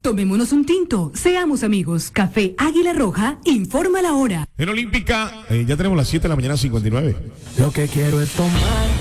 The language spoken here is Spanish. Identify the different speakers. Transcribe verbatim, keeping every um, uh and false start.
Speaker 1: Tomémonos un tinto, seamos amigos. Café Águila Roja, informa la hora.
Speaker 2: En Olímpica, eh, ya tenemos las siete de la mañana, cincuenta y nueve.
Speaker 3: Lo que quiero es tomar